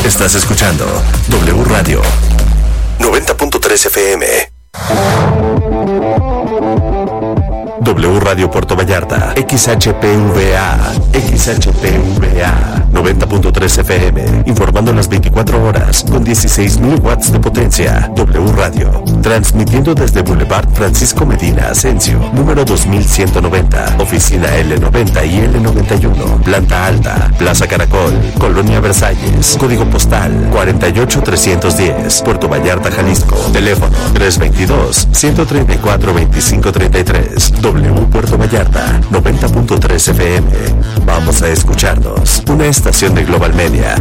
Estás escuchando W Radio 90.3 FM. W Radio Puerto Vallarta, XHPVA 90.3 FM, informando las 24 horas con 16,000 watts de potencia. W Radio, transmitiendo desde Boulevard Francisco Medina Asensio, número 2190, oficina L90 y L91, planta alta, Plaza Caracol, Colonia Versalles, código postal 48310, Puerto Vallarta, Jalisco, teléfono 322-134-2533. W Puerto Vallarta 90.3 FM. Vamos a escucharnos. Una estación de Global Media.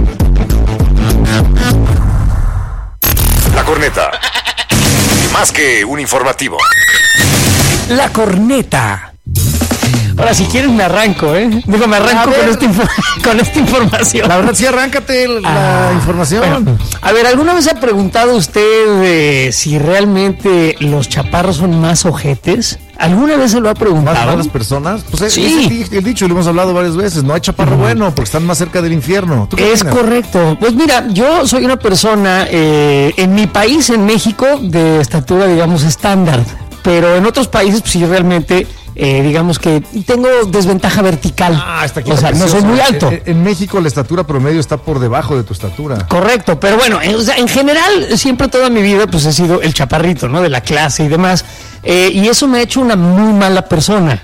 La Corneta. Más que un informativo. La Corneta. Ahora, si quieren, me arranco, ¿eh? Digo, me arranco con esta información. La verdad, sí, arráncate la información. Bueno, a ver, ¿alguna vez ha preguntado usted si realmente los chaparros son más ojetes? ¿Alguna vez se lo ha preguntado? ¿Más malas personas? Pues sí. Es el dicho, lo hemos hablado varias veces. No hay chaparro bueno porque están más cerca del infierno. ¿Tú qué opinas? Correcto. Pues mira, yo soy una persona, en mi país, en México, de estatura, digamos, estándar. Pero en otros países, pues sí, realmente... digamos que tengo desventaja vertical. Está aquí. O sea, no soy muy alto. En México la estatura promedio está por debajo de tu estatura. Correcto, pero bueno, en general, siempre toda mi vida pues he sido el chaparrito, ¿no? De la clase y demás. Y eso me ha hecho una muy mala persona.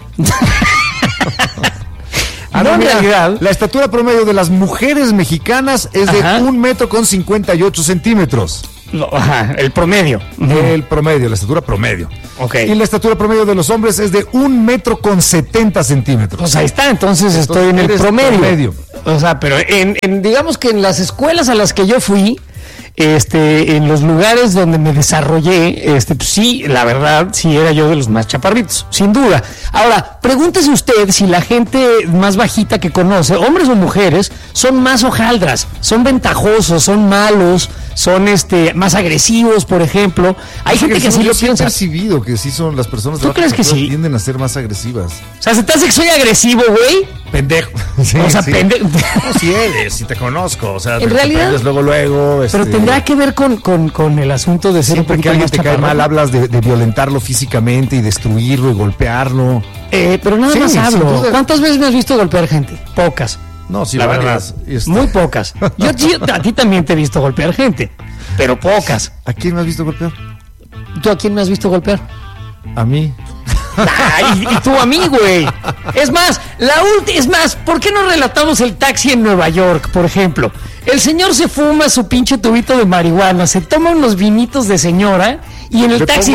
En realidad, la estatura promedio de las mujeres mexicanas es de 1,58 m. No, el promedio. El promedio, la estatura promedio. Okay. Y la estatura promedio de los hombres es de 1,70 m. Pues ahí está, entonces estoy en el promedio. O sea, pero digamos que en las escuelas a las que yo fui, en los lugares donde me desarrollé, pues sí, la verdad, sí era yo de los más chaparritos, sin duda. Ahora, pregúntese usted si la gente más bajita que conoce, hombres o mujeres, son más hojaldras, son ventajosos, son malos, son más agresivos, por ejemplo. Hay gente que así lo piensa. He percibido que sí son las personas. ¿Tú crees que sí? Tienden a ser más agresivas. O sea, ¿se te hace que soy agresivo, güey? Pendejo. Sí, o sea, pendejo. No, si eres, si te conozco. O sea, en realidad. Luego. Pero tendrá que ver con el asunto de ser siempre un que alguien más te cae mal, hablas de violentarlo físicamente y destruirlo y golpearlo. Pero nada más hablo. ¿Cuántas veces me has visto golpear gente? Pocas. No, sí, la verdad. Muy pocas. Yo a ti también te he visto golpear gente, pero pocas. ¿A quién me has visto golpear? ¿Tú a quién me has visto golpear? A mí. Y tú a mí, güey. Es más, ¿por qué no relatamos el taxi en Nueva York, por ejemplo? El señor se fuma su pinche tubito de marihuana, se toma unos vinitos de señora y en el taxi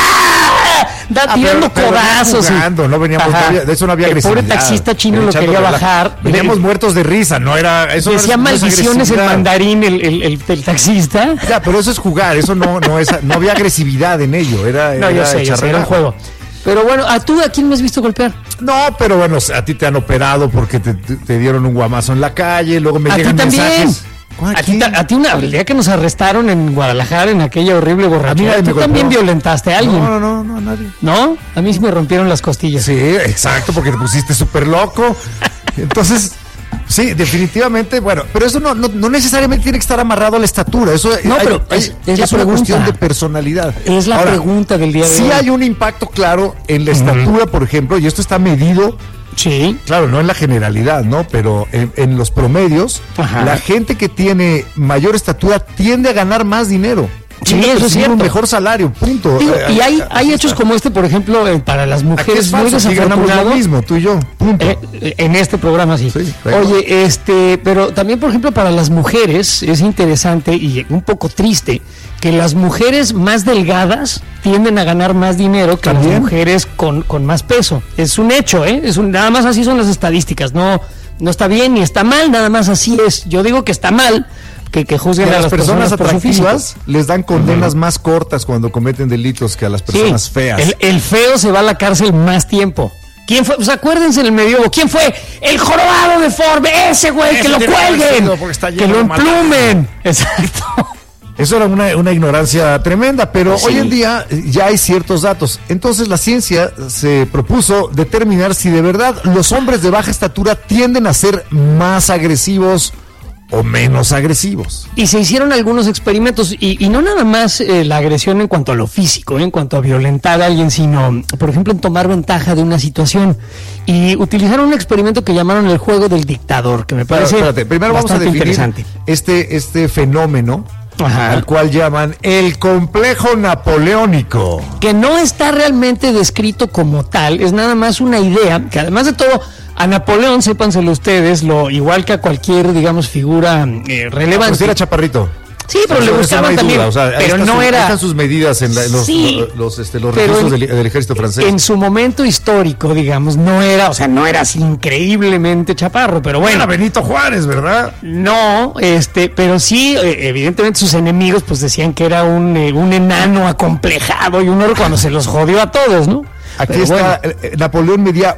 da tirando codazos. No veníamos, de eso no había agresividad. El pobre taxista chino lo quería bajar. Veníamos muertos de risa, no era eso. Decía maldiciones en mandarín el taxista. Ya, pero eso es jugar, eso no había agresividad en ello, era un juego. Pero bueno, ¿a quién me has visto golpear? No, pero bueno, a ti te han operado porque te dieron un guamazo en la calle, luego me llegan mensajes. A ti el día que nos arrestaron en Guadalajara en aquella horrible borrachera, tú también violentaste a alguien. No, nadie. ¿No? A mí sí me rompieron las costillas. Sí, exacto, porque te pusiste súper loco. Entonces, sí, definitivamente, bueno, pero eso no necesariamente tiene que estar amarrado a la estatura. Eso no, pero es una cuestión de personalidad. Es la pregunta del día de hoy. Sí hay un impacto claro en la estatura, por ejemplo, y esto está medido. Sí. Claro, no en la generalidad, ¿no? Pero en los promedios, la gente que tiene mayor estatura tiende a ganar más dinero. Sí, eso es cierto. Un mejor salario, punto. Digo, y hay hechos como este, por ejemplo, para las mujeres muy desafortunadas. Lo mismo, tú y yo, punto. En este programa sí. Oye, pero también, por ejemplo, para las mujeres es interesante y un poco triste que las mujeres más delgadas tienden a ganar más dinero que las mujeres con más peso. Es un hecho, nada más así son las estadísticas. No está bien ni está mal, nada más así es. Yo digo que está mal que juzguen a las personas atractivas, les dan condenas más cortas cuando cometen delitos que a las personas feas. El feo se va a la cárcel más tiempo. ¿Quién fue? Pues acuérdense en el medioevo. ¿Quién fue? El jorobado deforme, ese güey, que lo cuelguen, que lo emplumen. Exacto. Eso era una ignorancia tremenda, pero hoy en día ya hay ciertos datos. Entonces la ciencia se propuso determinar si de verdad los hombres de baja estatura tienden a ser más agresivos o menos agresivos. Y se hicieron algunos experimentos, y no nada más la agresión en cuanto a lo físico, en cuanto a violentar a alguien, sino, por ejemplo, en tomar ventaja de una situación. Y utilizaron un experimento que llamaron el juego del dictador, que me parece primero vamos a definir interesante. Este fenómeno, Ajá. al cual llaman el complejo napoleónico. Que no está realmente descrito como tal, es nada más una idea, que además de todo, a Napoleón, sépanselo ustedes, igual que a cualquier, digamos, figura relevante. Pues era chaparrito. Sí, pero le gustaban también, o sea, pero no era... Están sus medidas en los recursos del ejército francés. En su momento histórico, digamos, no era así increíblemente chaparro, pero bueno. Era Benito Juárez, ¿verdad? No, pero sí, evidentemente sus enemigos pues decían que era un enano acomplejado y un horror cuando se los jodió a todos, ¿no? Aquí Pero está, bueno, Napoleón medía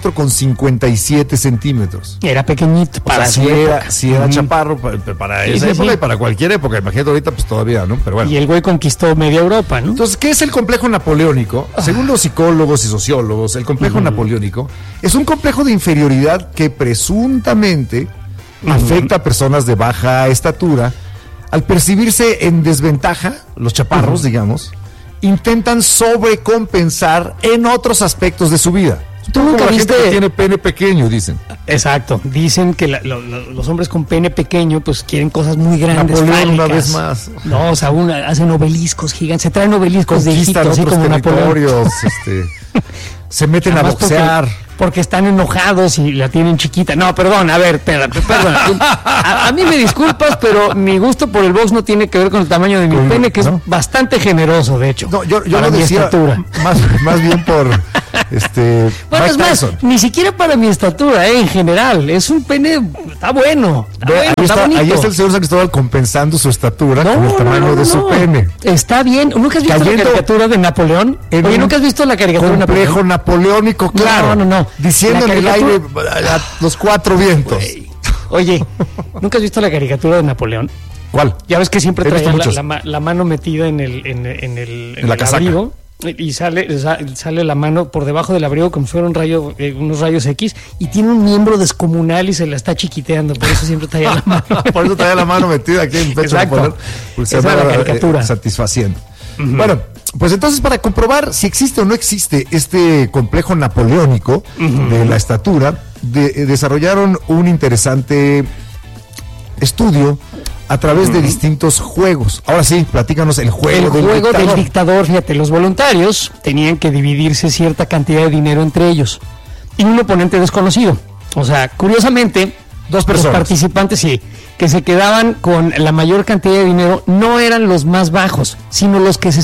1,57 metros. era pequeñito para o sea, su época. sí era chaparro para esa época y para cualquier época. Imagínate ahorita, pues todavía, ¿no? Pero bueno. Y el güey conquistó media Europa, ¿no? Entonces, ¿qué es el complejo napoleónico? Según los psicólogos y sociólogos, el complejo napoleónico es un complejo de inferioridad que presuntamente afecta a personas de baja estatura al percibirse en desventaja, los chaparros, digamos, intentan sobrecompensar en otros aspectos de su vida. ¿Tú nunca la viste? Gente que tiene pene pequeño, dicen. Exacto, dicen que los hombres con pene pequeño pues quieren cosas muy grandes. Napoleón fálicas. una vez más. No, o sea, hacen obeliscos gigantes, se traen obeliscos de Egipto, Conquistan así otros como Napoleón. territorios, se meten Además, a boxear. Porque están enojados y la tienen chiquita. No, perdón, a ver, perdón. A mí me disculpas, pero mi gusto por el box no tiene que ver con el tamaño de mi pene, que es bastante generoso, de hecho. No, yo para lo mi decía estatura. más bien por Bueno, Mike es más, Tyson. ni siquiera para mi estatura, en general. Es un pene, está bueno. Ahí está el señor San Cristóbal compensando su estatura con el tamaño de su no. pene. Está bien. ¿Nunca has visto la caricatura de Napoleón? Oye, ¿nunca has visto la caricatura de Napoleón? Complejo napoleónico, claro. No. Diciendo en el aire los cuatro vientos. Oye, ¿nunca has visto la caricatura de Napoleón? ¿Cuál? Ya ves que siempre He visto traía muchos. la mano metida en la casaca. abrigo y sale la mano por debajo del abrigo como si fuera unos rayos X y tiene un miembro descomunal y se la está chiquiteando, por eso siempre traía la mano. Por eso traía la mano metida aquí en el pecho. Exacto. Esa Esa era la caricatura. Satisfaciendo. Bueno, pues entonces para comprobar si existe o no existe este complejo napoleónico de la estatura, desarrollaron un interesante estudio a través de distintos juegos. Ahora sí, platícanos el juego del dictador. Fíjate, los voluntarios tenían que dividirse cierta cantidad de dinero entre ellos y un oponente desconocido. O sea, curiosamente, dos personas. Los participantes, sí, que se quedaban con la mayor cantidad de dinero no eran los más bajos, sino los que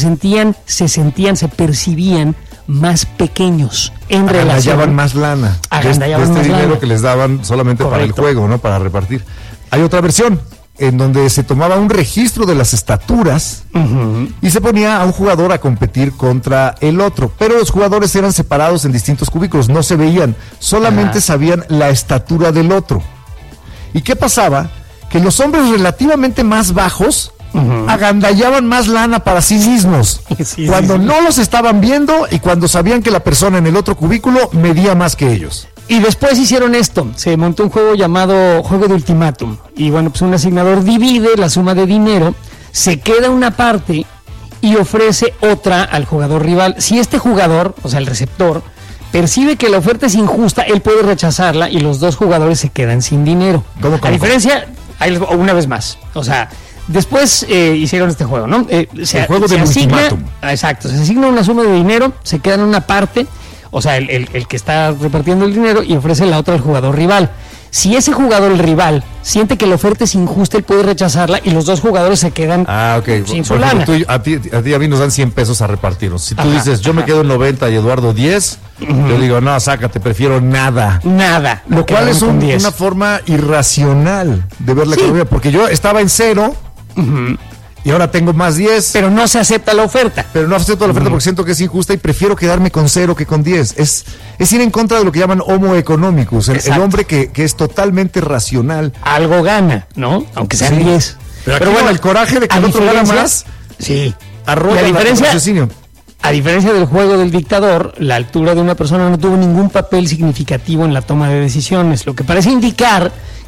se percibían más pequeños en relación. Agandallaban más lana. Agandallaban este más dinero lana. que les daban solamente para el Correcto. juego, ¿no? Para repartir. Hay otra versión en donde se tomaba un registro de las estaturas y se ponía a un jugador a competir contra el otro, pero los jugadores eran separados en distintos cubículos, no se veían, solamente sabían la estatura del otro. ¿Y qué pasaba? Que los hombres relativamente más bajos agandallaban más lana para sí mismos cuando no los estaban viendo y cuando sabían que la persona en el otro cubículo medía más que ellos. Y después hicieron esto, se montó un juego llamado Juego de Ultimátum. Y bueno, pues un asignador divide la suma de dinero, se queda una parte y ofrece otra al jugador rival. Si este jugador, o sea el receptor, percibe que la oferta es injusta, él puede rechazarla y los dos jugadores se quedan sin dinero. ¿Cómo? A diferencia, una vez más, o sea, después hicieron este juego, ¿no? El juego del ultimátum. Exacto, se asigna una suma de dinero, se queda en una parte. O sea, el que está repartiendo el dinero y ofrece la otra al jugador rival. Si ese jugador, el rival, siente que la oferta es injusta, él puede rechazarla y los dos jugadores se quedan sin su lana. A ti y a mí nos dan 100 pesos a repartirnos. Si tú dices, yo me quedo en 90 y Eduardo 10, yo digo, no, sácate, prefiero nada. Nada. Lo cual es una forma irracional de ver la economía, porque yo estaba en 0 y ahora tengo más 10. Pero no se acepta la oferta. Pero no acepto la oferta porque siento que es injusta y prefiero quedarme con 0 que con 10. Es ir en contra de lo que llaman homo economicus, el hombre que es totalmente racional. Algo gana, ¿no? Aunque sean 10. Pero bueno, el coraje de que el otro gana más. Sí. Arrolla el raciocinio. A diferencia del juego del dictador, la altura de una persona no tuvo ningún papel significativo en la toma de decisiones, lo que parece indicar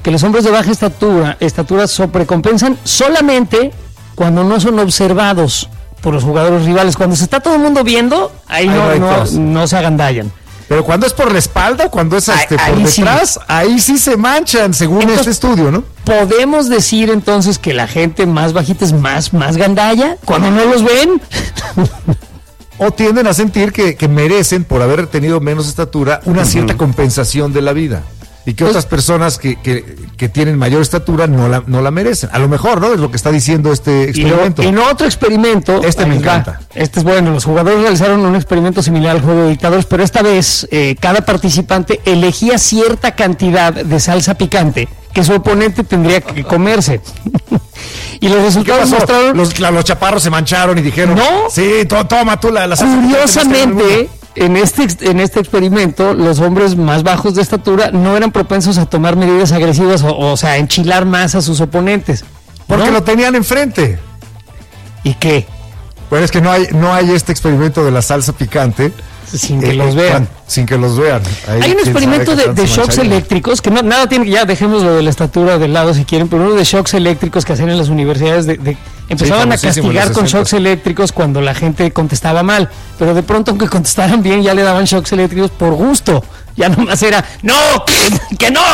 que los hombres de baja estatura sobrecompensan solamente cuando no son observados por los jugadores rivales. Cuando se está todo el mundo viendo, ahí no se agandallan. Pero cuando es por la espalda, cuando es por detrás, sí. Ahí sí se manchan, según este estudio, ¿no? ¿Podemos decir entonces que la gente más bajita es más gandalla cuando no los ven? O tienden a sentir que merecen, por haber tenido menos estatura, una cierta compensación de la vida. Y que otras personas que tienen mayor estatura no la merecen. A lo mejor, ¿no? Es lo que está diciendo este experimento. En otro experimento... me encanta. Este es bueno. Los jugadores realizaron un experimento similar al juego de dictadores, pero esta vez cada participante elegía cierta cantidad de salsa picante que su oponente tendría que comerse. Y los resultados mostraron... Los chaparros se mancharon y dijeron... No. Sí, toma tú la salsa. Curiosamente... En este experimento, los hombres más bajos de estatura no eran propensos a tomar medidas agresivas o sea, a enchilar más a sus oponentes. Porque lo tenían enfrente. ¿Y qué? Pues es que no hay este experimento de la salsa picante. Sin que los vean. Sin que los vean. Hay un experimento de shocks eléctricos, que nada tiene, ya dejemos lo de la estatura de lado si quieren, pero uno de shocks eléctricos que hacen en las universidades empezaban a castigar con shocks eléctricos cuando la gente contestaba mal, pero de pronto aunque contestaran bien ya le daban shocks eléctricos por gusto, ya nomás era ¡no! ¡que no!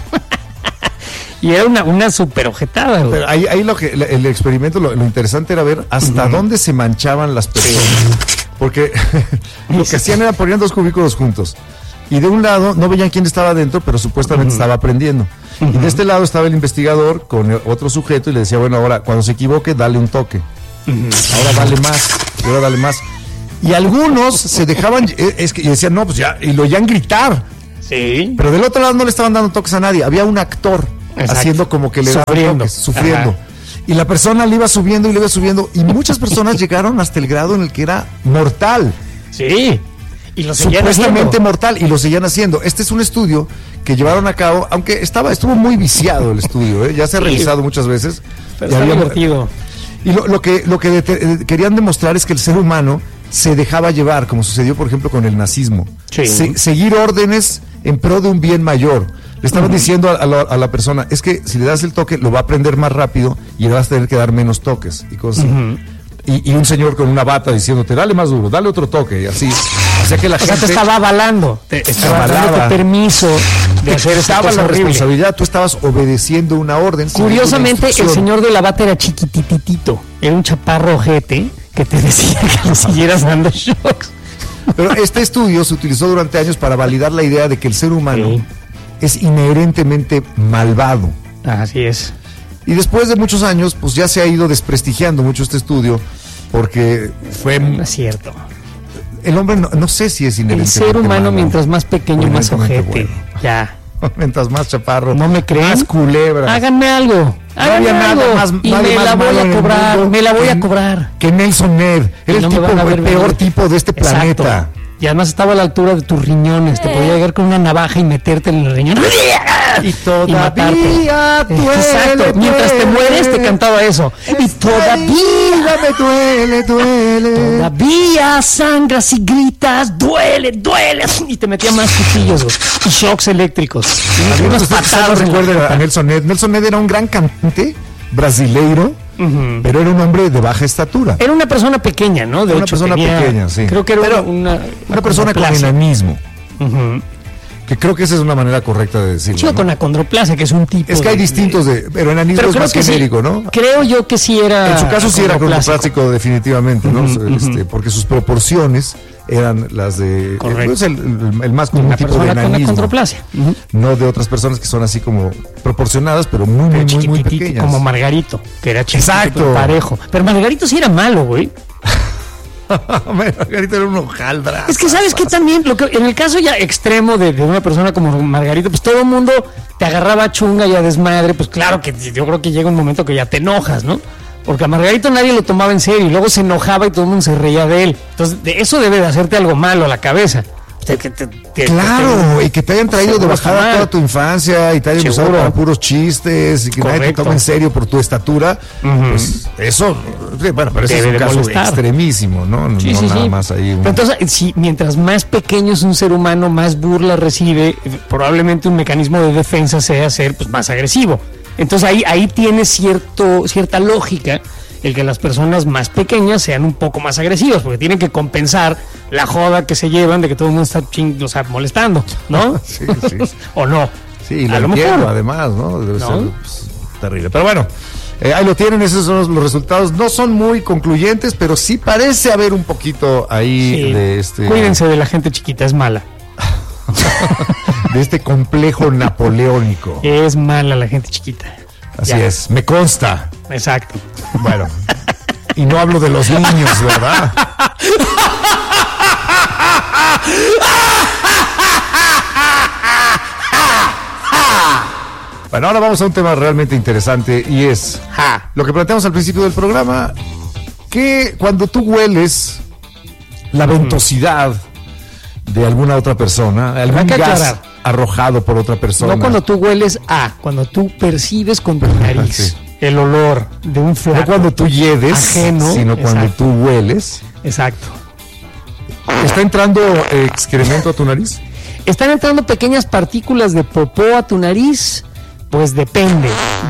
Y era una super ojetada. Pero ahí el experimento, lo interesante era ver hasta dónde se manchaban las personas. Porque lo que hacían era ponían 2 cubículos juntos. Y de un lado no veían quién estaba adentro, pero supuestamente estaba aprendiendo. Y de este lado estaba el investigador con otro sujeto y le decía, bueno, ahora cuando se equivoque, dale un toque. Ahora dale más, y ahora dale más. Y algunos se dejaban, y decían, no, pues ya, y lo oían gritar. Sí. Pero del otro lado no le estaban dando toques a nadie. Había un actor haciendo como que le daba toques, sufriendo. Ajá. Y la persona le iba subiendo y muchas personas llegaron hasta el grado en el que era mortal. Sí. Y lo seguían supuestamente haciendo. Mortal, y lo seguían haciendo. Este es un estudio que llevaron a cabo, aunque estuvo muy viciado el estudio, ya se ha revisado muchas veces. Pero está divertido. Y lo que querían demostrar es que el ser humano se dejaba llevar, como sucedió por ejemplo con el nazismo. Sí. Seguir órdenes en pro de un bien mayor. Le estaban diciendo a la persona, es que si le das el toque lo va a aprender más rápido y le vas a tener que dar menos toques y cosas así. Y un señor con una bata diciéndote, dale más duro, dale otro toque, y así. O sea que la gente... te estaba avalando, estaba dando permiso de hacer esa cosa la horrible. Responsabilidad, tú estabas obedeciendo una orden. Curiosamente, el señor de la bata era chiquititito, era un chaparro ojete que te decía que le siguieras dando shocks. Pero este estudio se utilizó durante años para validar la idea de que el ser humano es inherentemente malvado. Así es. Y después de muchos años, pues ya se ha ido desprestigiando mucho este estudio, porque fue... No es cierto. El hombre no sé si es inherentemente el ser humano malo, mientras más pequeño, más ojete. Bueno. Ya. Mientras más chaparro. ¿No me creen? Más culebra. Háganme algo. Háganme algo. Y me la voy a cobrar. Me la voy a cobrar. Que Nelson Ned. Era el peor tipo de este planeta. Y además estaba a la altura de tus riñones. Te podía llegar con una navaja y meterte en el riñón. Y todavía duele. Exacto. Mientras te mueres te cantaba eso. Y todavía me duele. Todavía sangras y gritas. Duele. Y te metía más cuchillos y shocks eléctricos. Y unas patadas. Recuerda a Nelson Ned. Nelson Ned era un gran cantante brasileiro. Pero era un hombre de baja estatura. Era una persona pequeña, ¿no? De hecho, una persona pequeña, sí. Creo que era una persona con enanismo. Que creo que esa es una manera correcta de decirlo. Chico, ¿no? Con acondroplasia, que es un tipo. Es que hay distintos pero enanismo es más genérico, sí, ¿no? Creo yo que sí era. En su caso sí era acondroplásico, definitivamente, ¿no? Porque sus proporciones eran las de. Correcto. El más común tipo de enanismo. Con acondroplasia. No de otras personas que son así como proporcionadas, pero muy pequeñas. Como Margarito, que era chiquito. Exacto. Parejo. Pero Margarito sí era malo, güey. Margarito era un hojaldra. Es que sabes que también, en el caso ya extremo de una persona como Margarito, pues todo el mundo te agarraba chunga y a desmadre, pues claro que yo creo que llega un momento que ya te enojas, ¿no? Porque a Margarito nadie lo tomaba en serio y luego se enojaba y todo el mundo se reía de él. Entonces, eso debe de hacerte algo malo a la cabeza. Claro, y que te hayan traído de bajada toda tu infancia y te hayan usado para puros chistes y que nadie te tome en serio por tu estatura, pues eso, bueno, pero ese es un caso extremísimo, ¿no? Sí, no sí, nada sí. más ahí. Pero entonces, si mientras más pequeño es un ser humano, más burla recibe, probablemente un mecanismo de defensa sea ser pues más agresivo. Entonces ahí tiene cierta lógica el que las personas más pequeñas sean un poco más agresivas, porque tienen que compensar la joda que se llevan de que todo el mundo está molestando, ¿no? Sí. ¿O no? Sí, lo entiendo, además, ¿no? Debe ser terrible. Pero bueno, ahí lo tienen, esos son los resultados. No son muy concluyentes, pero sí parece haber un poquito ahí de Cuídense de la gente chiquita, es mala. De este complejo napoleónico. Es mala la gente chiquita. Así es, me consta. Exacto. Bueno, y no hablo de los niños, ¿verdad? Bueno, ahora vamos a un tema realmente interesante y es lo que planteamos al principio del programa, que cuando tú hueles la ventosidad de alguna otra persona, algún gas arrojado por otra persona. No cuando tú hueles cuando tú percibes con tu nariz el olor de un flaco. No cuando tú lleves, ajeno, sino cuando tú hueles. Exacto. ¿Está entrando excremento a tu nariz? ¿Están entrando pequeñas partículas de popó a tu nariz? Pues depende,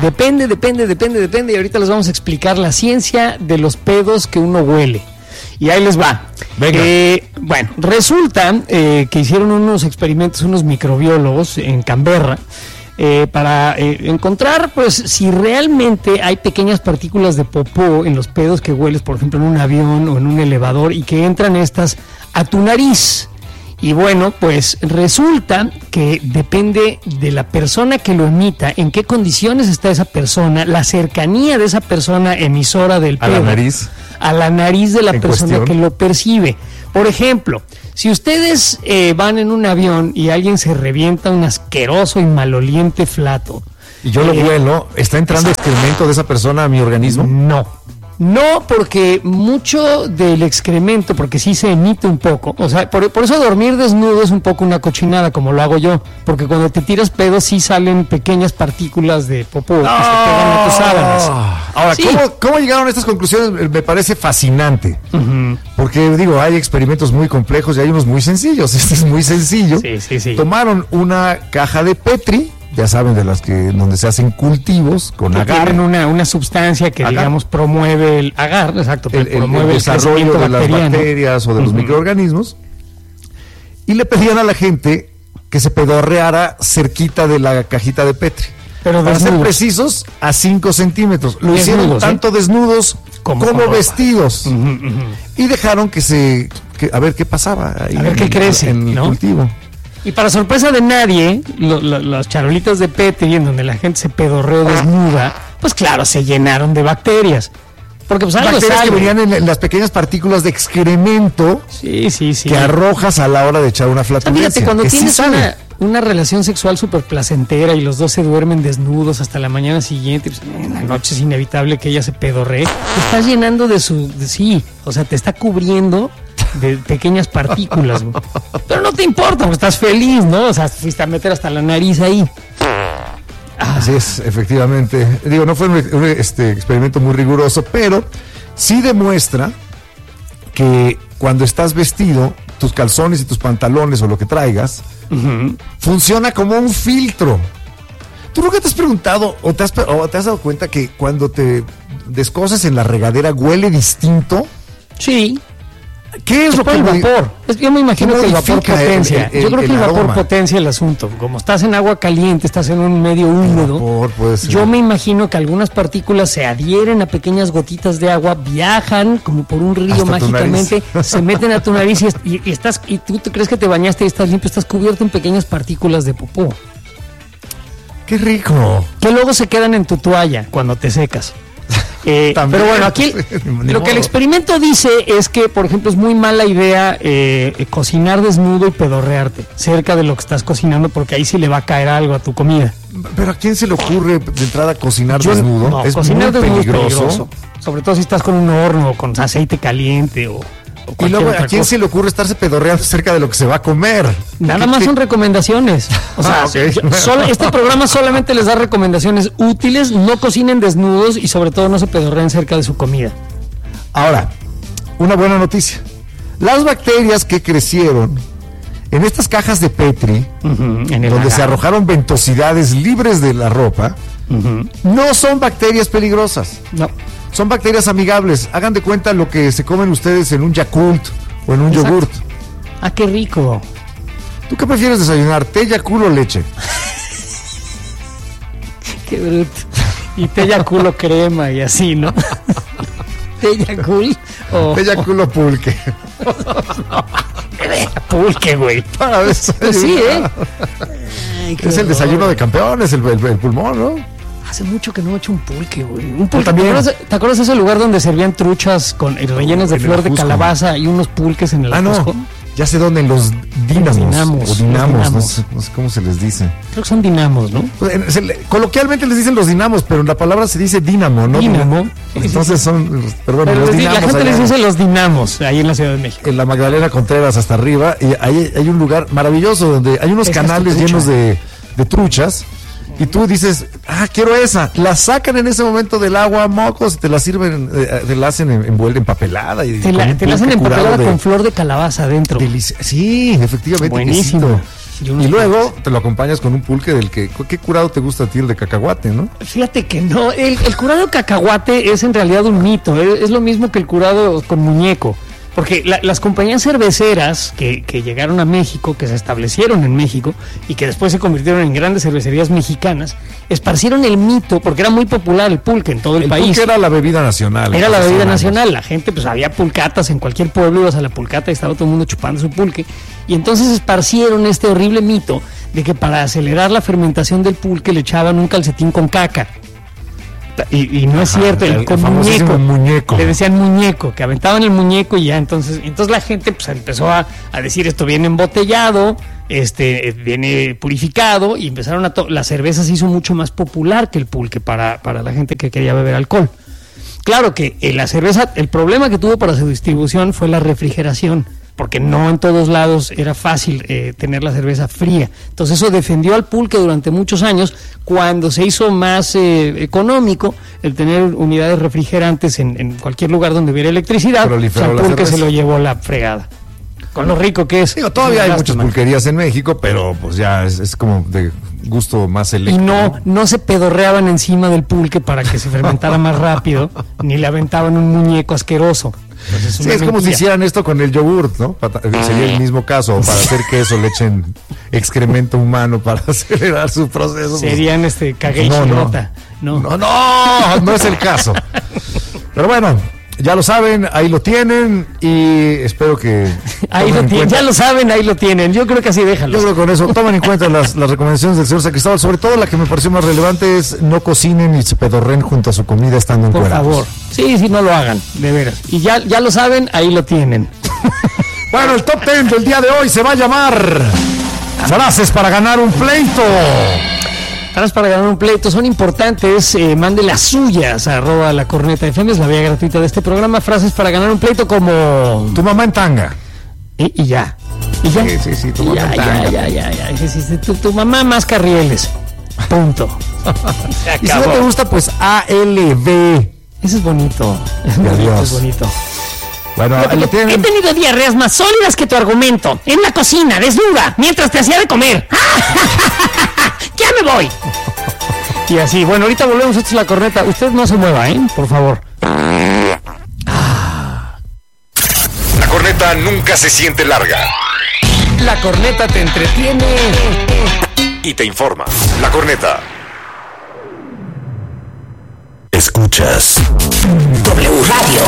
y ahorita les vamos a explicar la ciencia de los pedos que uno huele. Y ahí les va. Venga. Bueno, resulta que hicieron unos experimentos, unos microbiólogos en Canberra, para encontrar pues si realmente hay pequeñas partículas de popó en los pedos que hueles, por ejemplo en un avión o en un elevador, y que entran estas a tu nariz. Y bueno, pues resulta que depende de la persona que lo emita, en qué condiciones está esa persona, la cercanía de esa persona emisora del pedo. A la nariz de la persona que lo percibe. Por ejemplo, si ustedes van en un avión y alguien se revienta un asqueroso y maloliente flato. Y yo lo huelo, ¿está entrando excremento de esa persona a mi organismo? No, porque mucho del excremento, porque sí se emite un poco, o sea, por eso dormir desnudo es un poco una cochinada, como lo hago yo, porque cuando te tiras pedos sí salen pequeñas partículas de popó que se pegan a tus sábanas. Ahora, sí. ¿Cómo llegaron a estas conclusiones? Me parece fascinante, porque digo, hay experimentos muy complejos y hay unos muy sencillos. Este es muy sencillo. Sí. Tomaron una caja de Petri, ya saben, de las que donde se hacen cultivos con agar. Tienen una sustancia que digamos promueve el agar, exacto, promueve el desarrollo de las bacterias o de los microorganismos, y le pedían a la gente que se pedorreara cerquita de la cajita de Petri. Pero para ser precisos, a 5 centímetros. Lo hicieron tanto desnudos como vestidos. Y dejaron que a ver qué pasaba ahí, a ver qué crece en el cultivo. Y para sorpresa de nadie, las charolitas de Petri, en donde la gente se pedorreó desnuda, pues claro, se llenaron de bacterias. Porque pues algo bacterias que venían en las pequeñas partículas de excremento que arrojas a la hora de echar una flatulencia. Fíjate, cuando tienes una relación sexual súper placentera y los dos se duermen desnudos hasta la mañana siguiente, pues, en la noche es inevitable que ella se pedorree, te estás llenando o sea, te está cubriendo de pequeñas partículas, ¿no? Pero no te importa, porque estás feliz, ¿no? O sea, fuiste a meter hasta la nariz ahí. Así es, efectivamente. Digo, no fue un experimento muy riguroso, pero sí demuestra que cuando estás vestido, tus calzones y tus pantalones o lo que traigas, funciona como un filtro. ¿Tú nunca te has preguntado o te has dado cuenta que cuando te descoses en la regadera huele distinto? Sí. ¿Qué es lo que el vapor? Yo me imagino que el vapor potencia. Yo creo que el vapor potencia el asunto. Como estás en agua caliente, estás en un medio húmedo. Yo me imano que algunas partículas se adhieren a pequeñas gotitas de agua, viajan como por un río mágicamente, se meten a tu nariz y tú te crees que te bañaste y estás limpio, estás cubierto en pequeñas partículas de popó. ¡Qué rico! Que luego se quedan en tu toalla cuando te secas. Pero bueno, aquí lo que el experimento dice es que, por ejemplo, es muy mala idea cocinar desnudo y pedorrearte cerca de lo que estás cocinando, porque ahí sí le va a caer algo a tu comida. ¿Pero a quién se le ocurre de entrada cocinar desnudo? No, es cocinar muy desnudo peligroso. Es peligroso. Sobre todo si estás con un horno o con aceite caliente o Y luego, ¿a quién se le ocurre estarse pedorreando cerca de lo que se va a comer? Nada más son recomendaciones. O sea, okay. Este programa solamente les da recomendaciones útiles. No cocinen desnudos y sobre todo no se pedorreen cerca de su comida. Ahora, una buena noticia. Las bacterias que crecieron en estas cajas de Petri, donde se arrojaron ventosidades libres de la ropa, no son bacterias peligrosas. No. Son bacterias amigables. Hagan de cuenta lo que se comen ustedes en un Yakult o en un yogurt. Ah, qué rico. ¿Tú qué prefieres desayunar? ¿Té, Yakult o leche? Qué bruto. Y té, Yakult o crema y así, ¿no? Té, Yakult o... Té, Yakult o pulque. Pulque, güey. Para desayunar. Sí, Ay, es el desayuno de campeones, el pulmón, ¿no? Hace mucho que no he hecho un pulque, güey. Un pulque. También. ¿Te acuerdas de ese lugar donde servían truchas con rellenas de flor de calabaza y unos pulques en el Ajusco? No. Ya sé dónde, en los dinamos. O dinamos. No sé cómo se les dice. Creo que son dinamos, ¿no? Coloquialmente les dicen los dinamos, pero en la palabra se dice dínamo, ¿no? Dínamo. Entonces son, pero bueno, los dinamos. La gente les dice los dinamos, ahí en la Ciudad de México. En la Magdalena Contreras hasta arriba, y ahí hay un lugar maravilloso donde hay unos canales llenos de truchas. Y tú dices, quiero esa. La sacan en ese momento del agua, mocos, y te la sirven, te la hacen envuelta, empapelada. Y te la hacen empapelada con flor de calabaza adentro. Sí, efectivamente. Buenísimo. Y luego te lo acompañas con un pulque del que... ¿Qué curado te gusta a ti? El de cacahuate, ¿no? Fíjate que no. El curado de cacahuate es en realidad un mito. Es lo mismo que el curado con muñeco. Porque las compañías cerveceras que llegaron a México, que se establecieron en México y que después se convirtieron en grandes cervecerías mexicanas, esparcieron el mito, porque era muy popular el pulque en todo el país. El pulque era la bebida nacional. Era la bebida nacional. La gente, pues había pulcatas en cualquier pueblo, ibas a la pulcata y estaba todo el mundo chupando su pulque. Y entonces esparcieron este horrible mito de que para acelerar la fermentación del pulque le echaban un calcetín con caca. Y no es cierto, con muñeco. Le decían muñeco, que aventaban el muñeco y ya entonces la gente pues empezó a decir esto viene embotellado, viene purificado, y empezaron la cerveza se hizo mucho más popular que el pulque para la gente que quería beber alcohol. Claro que la cerveza, el problema que tuvo para su distribución fue la refrigeración, porque no en todos lados era fácil tener la cerveza fría. Entonces eso defendió al pulque durante muchos años. Cuando se hizo más económico el tener unidades refrigerantes en cualquier lugar donde hubiera electricidad, el pulque se lo llevó la fregada. Con lo rico que es. Todavía hay muchas pulquerías en México, pero pues ya es como de gusto más selecto. Y no se pedorreaban encima del pulque para que se fermentara más rápido, ni le aventaban un muñeco asqueroso. Es como si hicieran esto con el yogurt, ¿no? Sería el mismo caso, para hacer queso le echen excremento humano para acelerar su proceso. Serían cagué y chirota. No es el caso. Pero bueno, ya lo saben, ahí lo tienen y espero que... Ya lo saben, ahí lo tienen. Yo creo que así déjalo. Yo creo que con eso tomen en cuenta las recomendaciones del señor San Cristóbal. Sobre todo la que me pareció más relevante es no cocinen ni se pedorren junto a su comida estando encuerados. Por favor. Sí, no lo hagan, de veras. Y ya lo saben, ahí lo tienen. Bueno, el top 10 del día de hoy se va a llamar Frases para ganar un pleito. Frases para ganar un pleito son importantes. Mande las suyas a @lacorneta.fm, es la vía gratuita de este programa. Frases para ganar un pleito como tu mamá en tanga. Y ya. Sí, tu mamá en tanga. Ya. Sí, tu mamá más carrieles. Punto. Y si no te gusta, pues ALB. Ese es bonito. Es bonito. Bueno, he tenido diarreas más sólidas que tu argumento. En la cocina, desnuda, mientras te hacía de comer. ¡Ya me voy! Y así, bueno, ahorita volvemos. Esto es La Corneta. Usted no se mueva, por favor. La corneta nunca se siente larga. La Corneta te entretiene y te informa. La Corneta. Escuchas W Radio.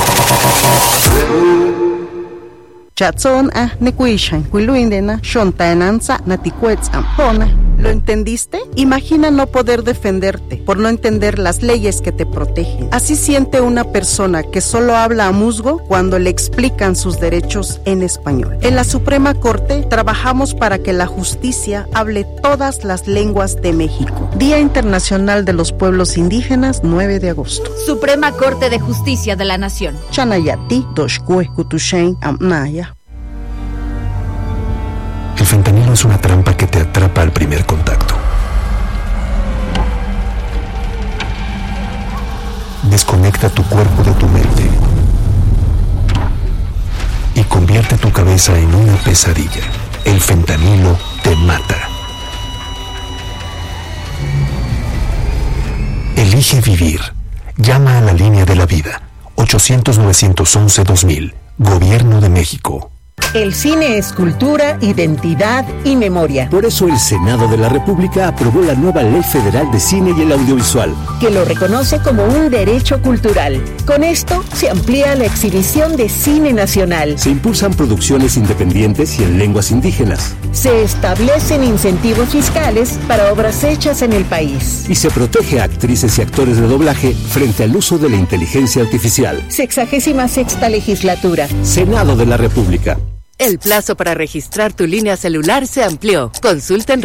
Chatson nekuishan, kuiluindena, shontainanza, naticuetz ampona, ¿Lo entendiste? Imagina no poder defenderte por no entender las leyes que te protegen. Así siente una persona que solo habla a musgo cuando le explican sus derechos en español. En la Suprema Corte trabajamos para que la justicia hable todas las lenguas de México. Día Internacional de los Pueblos Indígenas, 9 de agosto. Suprema Corte de Justicia de la Nación. Chanayati, Doshkue, Kutushen, Amnaya. El fentanilo es una trampa que te atrapa al primer contacto. Desconecta tu cuerpo de tu mente y convierte tu cabeza en una pesadilla. El fentanilo te mata. Elige vivir. Llama a la línea de la vida. 800-911-2000. Gobierno de México. El cine es cultura, identidad y memoria. Por eso el Senado de la República aprobó la nueva Ley Federal de Cine y el Audiovisual, que lo reconoce como un derecho cultural. Con esto se amplía la exhibición de cine nacional. Se impulsan producciones independientes y en lenguas indígenas. Se establecen incentivos fiscales para obras hechas en el país. Y se protege a actrices y actores de doblaje frente al uso de la inteligencia artificial. 66ª Legislatura. Senado de la República. El plazo para registrar tu línea celular se amplió. Consulta en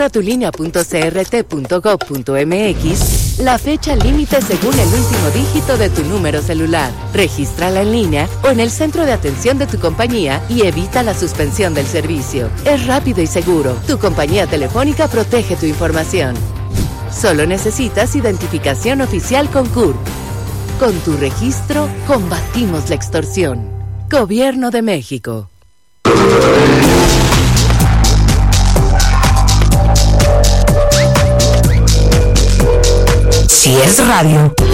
registratulinea.crt.gov.mx la fecha límite según el último dígito de tu número celular. Regístrala en línea o en el centro de atención de tu compañía y evita la suspensión del servicio. Es rápido y seguro. Tu compañía telefónica protege tu información. Solo necesitas identificación oficial con CURP. Con tu registro, combatimos la extorsión. Gobierno de México. Si es radio,